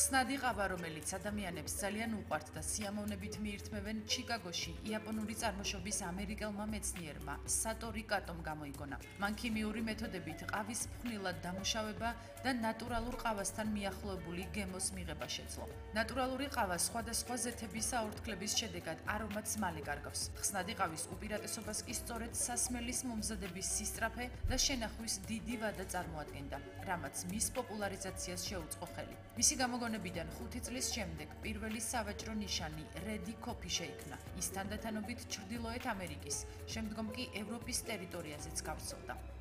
ხსნადი ყავა, რომელიც ადამიანებს ძალიან უყვართ და სიამოვნებით მიირთმევენ, ჩიკაგოში იაპონური წარმოშობის ამერიკელმა მეცნიერმა სატორი კატომ გამოიგონა. მან ქიმიური მეთოდებით ყავის ფხვნილად დამუშავება და ნატურალურ ყავასთან მიახლოებული გემოს მიღება შეძლო. ნატურალური ყავა სხვადასხვა ზეთების აორთქლების შედეგად არომატს მალე კარგავს. ხსნადი ყავის უპირატესობას კი სწორედ სასმელის მომზადების სისწრაფე და შენახვის დიდი ვადა წარმოადგენდა, რამაც მის პოპულარიზაციას შეუწყო ხელი. მისი გამოგონებიდან 5 წლის შემდეგ პირველი სავაჭრო ნიშანი Ready Coffee შეიქმნა. ის თანდათანობით ჩრდილოეთ ამერიკის, შემდგომ კი ევროპის ტერიტორიაზეც გავრცელდა.